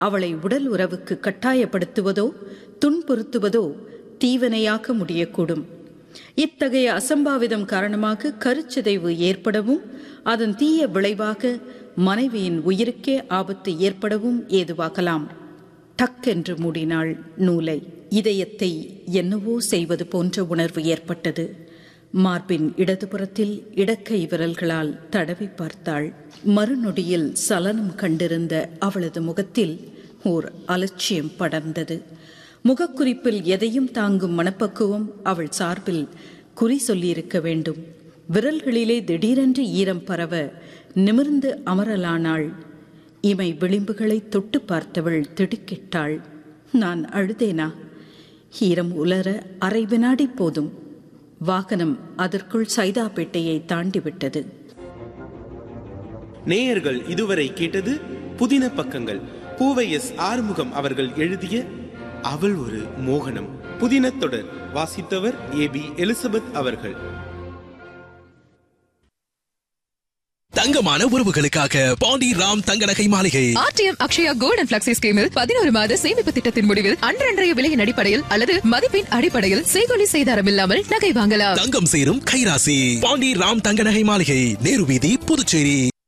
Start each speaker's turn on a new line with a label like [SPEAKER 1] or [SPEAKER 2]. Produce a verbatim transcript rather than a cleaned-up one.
[SPEAKER 1] அவளை உடல் உறவுக்கு கட்டாயப்படுத்துவதோ துன்புறுத்துவதோ தீவனையாக்க முடியக்கூடும். இத்தகைய அசம்பாவிதம் காரணமாக கருச்சிதைவு ஏற்படவும் அதன் தீய விளைவாக மனைவியின் உயிருக்கே ஆபத்து ஏற்படவும் ஏதுவாகலாம். டக்கென்று மூடினாள் நூலை. இதயத்தை என்னவோ செய்வது போன்ற உணர்வு ஏற்பட்டது. மார்பின் இடதுபுறத்தில் இடக்கை விரல்களால் தடவி பார்த்தாள். மறுநொடியில் சலனம் கண்டிருந்த அவளது முகத்தில் ஓர் அலட்சியம் படர்ந்தது. முகக்குறிப்பில் எதையும் தாங்கும் மனப்பக்குவம் அவள் சார்பில் குறி சொல்லியிருக்க வேண்டும். விரல்களிலே திடீரென்று ஈரம் பரவ நிமிர்ந்து அமரலானாள். இமை விளிம்புகளை தொட்டு பார்த்தவள் திடுக்கிட்டாள். நான் அழுதேனா? ஈரம் உலர அரை வினாடி போதும். வாகனம் அதற்குள் சைதாப்பேட்டையை தாண்டிவிட்டது.
[SPEAKER 2] நேயர்கள் இதுவரை கேட்டது புதின பக்கங்கள். பூவை எஸ் ஆறுமுகம் அவர்கள் எழுதிய அவள் ஒரு மோகனம் புதின தொடர். வாசித்தவர் ஏ பி எலிசபெத் அவர்கள்.
[SPEAKER 3] தங்கமான உறவுகளுக்காக பாண்டி ராம் தங்க நகை மாளிகை.
[SPEAKER 4] RTM Akshaya gold and flexi ஸ்கீமில் பதினோரு மாத சேமிப்பு திட்டத்தின் முடிவில் அன்றன்றைய விலையின் அடிப்படையில் அல்லது மதிப்பின் அடிப்படையில் செய்கொலி செய்தாரம் இல்லாமல் நகை வாங்கலாம்.
[SPEAKER 3] தங்கம் சேரும் கைராசி பாண்டி ராம் தங்க நகை மாளிகை, நேரு வீதி, புதுச்சேரி.